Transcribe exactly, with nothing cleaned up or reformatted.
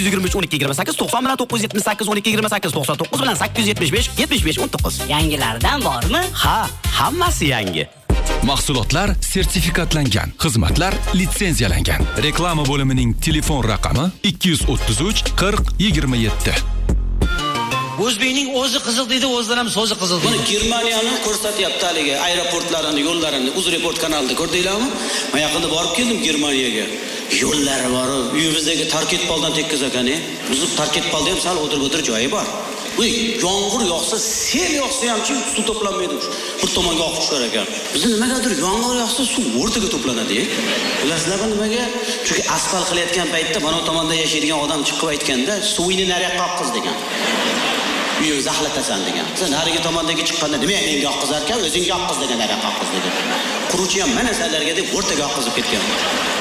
yigirma uch o'n ikki yigirma sakkiz to'qson bilan to'qqiz yuz yetmish sakkiz o'n ikki yigirma sakkiz to'qson to'qqiz bilan sakkiz yuz yetmish besh yetmish besh o'n to'qqiz. Yangilardan bormi? Ha, hammasi yangi. Mahsulotlar sertifikatlangan, xizmatlar litsenziyalangan. Reklama bo'limining telefon raqami ikki yuz o'ttiz uch qirq yigirma yetti. O'zbekning o'zi qiziq deydi, o'zidan ham so'zi qiziq. Buni Germaniyani ko'rsatyapti haligi aeroportlarini, yo'llarini UzReport kanalida ko'rdinglarmi? Men yaqinda borib keldim Germaniyaga. Yo'llari bor, uyimizdagi Tarketpoldan tekkiz ekan-e. Buzib Tarketpolda ham sal o'tirib-o'tir joyi bor. Uy, yomg'ir yog'sa, sel yog'sa ham-chi suv to'planmaydi. Bir tomonga oqib tushar ekan. Biz nimagadir yomg'ir yog'sa suv o'rtaga to'planadi-ku. Bilasizlarmi nimaga? Chunki asfalt qilayotgan paytda mana bu tomonda yashaydigan odam chiqib aytganda, suvini nariyoqqa oqqiz degan. Uyimizni zaxlatasan degan. Sen narigi tomondagi chiqqanda nima menga oqqizar ekan, o'zingga oqqiz degan, nariyoqqa oqqiz degan. Quruvchi ham mana salarga deb o'rtaga oqqizib ketgan.